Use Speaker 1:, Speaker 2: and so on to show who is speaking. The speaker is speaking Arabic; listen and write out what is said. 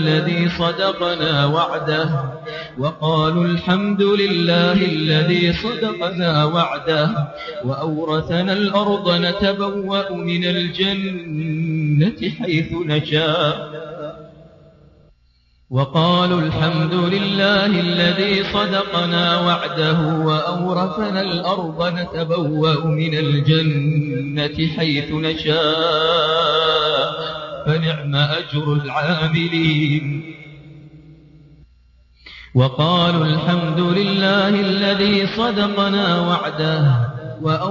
Speaker 1: الذي صدقنا وعده وقالوا الحمد لله الذي صدقنا وعده وأورثنا الأرض نتبوأ من الجنة حيث نشاء وقالوا الحمد لله الذي صدقنا وعده وأورثنا الأرض نتبوأ من الجنة حيث نشاء فنعم أجر العاملين وقالوا الحمد لله الذي صدقنا وعده